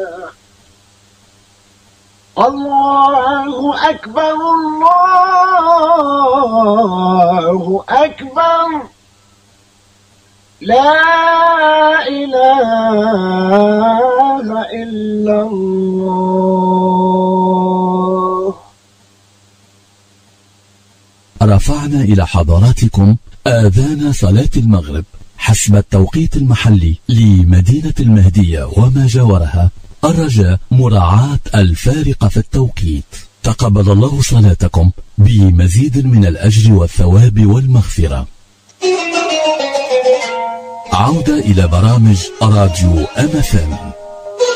الله أكبر الله أكبر لا إله إلا الله. رفعنا إلى حضراتكم آذان صلاة المغرب حسب التوقيت المحلي لمدينة المهدية وما جاورها، الرجاء مراعاة الفارق في التوقيت. تقبل الله صلاتكم بمزيد من الأجر والثواب والمغفرة. عودة إلى برامج راديو MFM.